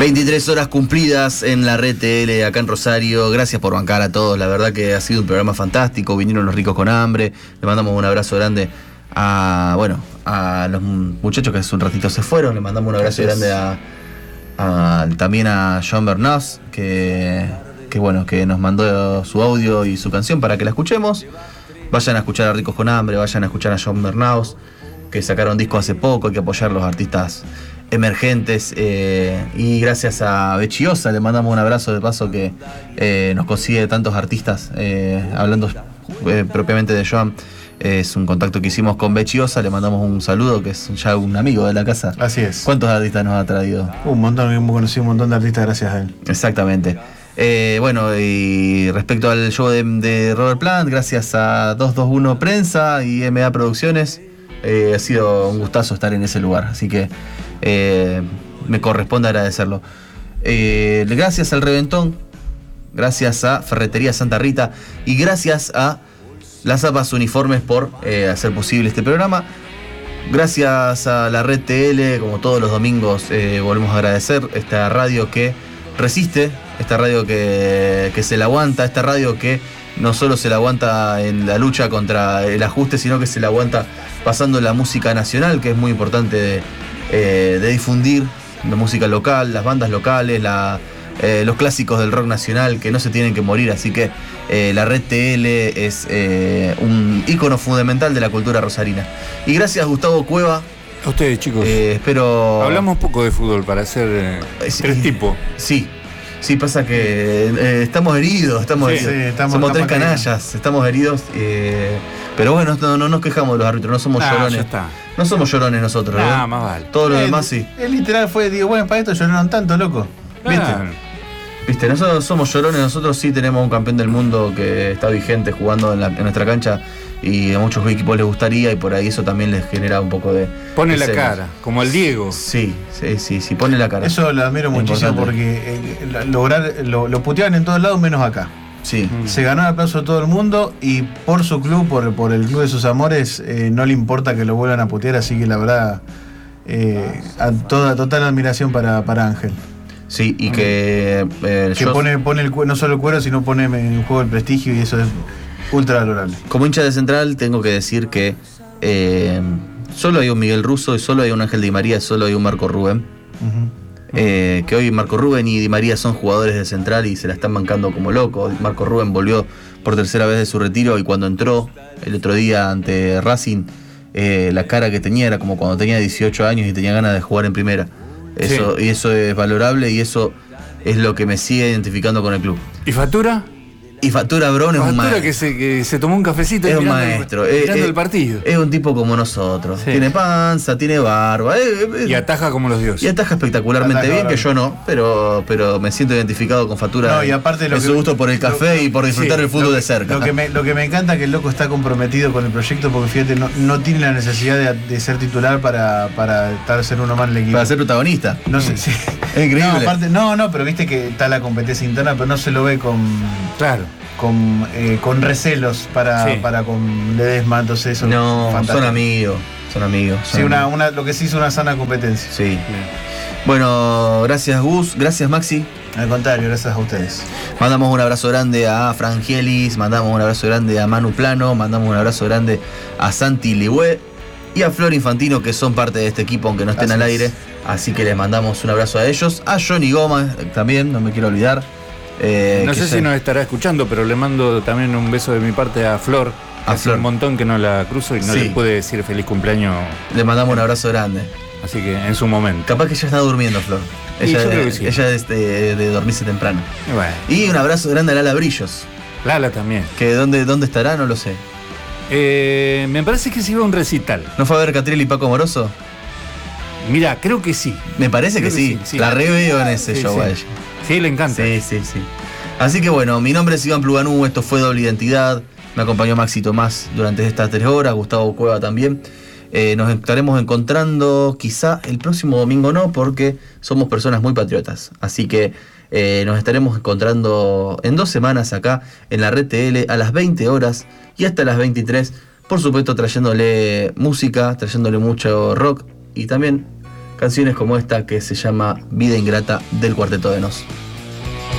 23 horas cumplidas en la red TL acá en Rosario. Gracias por bancar a todos. La verdad que ha sido un programa fantástico. Vinieron los ricos con hambre. Le mandamos un abrazo grande a los muchachos que hace un ratito se fueron. Le mandamos un abrazo grande también a John Bernays, que nos mandó su audio y su canción para que la escuchemos. Vayan a escuchar a Ricos con Hambre, vayan a escuchar a John Bernays, que sacaron disco hace poco. Hay que apoyar a los artistas emergentes, y gracias a Bechiosa le mandamos un abrazo de paso, que nos consigue tantos artistas. Hablando propiamente de Joan, es un contacto que hicimos con Bechiosa. Le mandamos un saludo, que es ya un amigo de la casa. Así es. ¿Cuántos artistas nos ha traído? Un montón, hemos conocido un montón de artistas gracias a él. Exactamente. Y respecto al show de Robert Plant, gracias a 221 Prensa y MA Producciones, ha sido un gustazo estar en ese lugar, así que me corresponde agradecerlo. Gracias al Reventón, gracias a Ferretería Santa Rita y gracias a las Zapas Uniformes por hacer posible este programa. Gracias a la red TL, como todos los domingos, volvemos a agradecer esta radio que resiste, esta radio que se la aguanta, esta radio que no solo se la aguanta en la lucha contra el ajuste, sino que se la aguanta pasando la música nacional, que es muy importante de difundir, la música local, las bandas locales, los clásicos del rock nacional que no se tienen que morir. Así que la red TL es un ícono fundamental de la cultura rosarina. Y gracias, Gustavo Cueva. A ustedes, chicos. Espero... Hablamos poco de fútbol para hacer tres tipos. Sí, pasa que estamos heridos, somos tres canallas, estamos heridos, pero bueno, no nos quejamos de los árbitros, no somos llorones. No somos llorones nosotros, más vale. Todo lo demás sí. El literal fue, digo, bueno, para esto lloraron tanto, loco. ¿Viste? Nosotros somos llorones, nosotros sí tenemos un campeón del mundo que está vigente jugando en nuestra cancha, y a muchos equipos les gustaría, y por ahí eso también les genera un poco de... Pone la cara, como el Diego. Sí, pone la cara. Eso lo admiro muchísimo, porque lo puteaban en todos lados menos acá. Sí. Se ganó el aplauso de todo el mundo, y por su club, por el club de sus amores, no le importa que lo vuelvan a putear, así que la verdad, total admiración para Ángel. Sí, y que pone no solo el cuero, sino pone en juego el prestigio, y eso es ultra valorable. Como hincha de Central tengo que decir que solo hay un Miguel Russo, y solo hay un Ángel Di María, y solo hay un Marco Rubén. Que hoy Marco Rubén y Di María son jugadores de Central y se la están bancando como locos. Marco Rubén volvió por tercera vez de su retiro, y cuando entró el otro día ante Racing, la cara que tenía era como cuando tenía 18 años y tenía ganas de jugar en primera. Eso, sí. Y eso es valorable, y eso es lo que me sigue identificando con el club. ¿Y Fatura? Y Fatura Brown es un maestro. Que se tomó un cafecito es un maestro. Mirando el partido. Es un tipo como nosotros. Sí. Tiene panza, tiene barba. Y ataja como los dioses. Y ataja espectacularmente bien, que yo no, pero me siento identificado con Fatura. No, y aparte en su gusto por el café y por disfrutar el fútbol de cerca. Lo que me encanta es que el loco está comprometido con el proyecto, porque fíjate, no tiene la necesidad de ser titular para ser uno más en el equipo. Para ser protagonista. No sé, sí. Es increíble. No, aparte, pero viste que está la competencia interna, pero no se lo ve con... Claro. Con recelos para con Ledesma, entonces eso no, fantástico. Son amigos. Sí, lo que sí es una sana competencia. Sí. Bien. Bueno, gracias Gus, gracias Maxi. Al contrario, gracias a ustedes. Mandamos un abrazo grande a Frangielis, mandamos un abrazo grande a Manu Plano, mandamos un abrazo grande a Santi Ligüe y a Flor Infantino, que son parte de este equipo aunque no estén al aire. Así que les mandamos un abrazo a ellos. A Johnny Goma también, no me quiero olvidar. No sé si nos estará escuchando, pero le mando también un beso de mi parte a Flor. Hace un montón que no la cruzo y no le puede decir feliz cumpleaños. Le mandamos un abrazo grande. Así que en su momento. Capaz que ya está durmiendo, Flor. Ella es de dormirse temprano. Bueno. Y un abrazo grande a Lala Brillos. Lala también. Que dónde estará, no lo sé. Me parece que se iba a un recital. ¿No fue a ver Catriel y Paco Moroso? Mira, creo que sí. Me parece que sí. La reveo en ese show a ella. Sí, le encanta. Sí. Así que bueno, mi nombre es Iván Pluganú, esto fue Doble Identidad. Me acompañó Maxi Tomás durante estas 3 horas, Gustavo Cueva también. Nos estaremos encontrando quizá el próximo domingo, no, porque somos personas muy patriotas. Así que nos estaremos encontrando en 2 semanas acá en la red TL a las 20 horas y hasta las 23. Por supuesto, trayéndole música, trayéndole mucho rock y también canciones como esta que se llama Vida Ingrata del Cuarteto de Nos.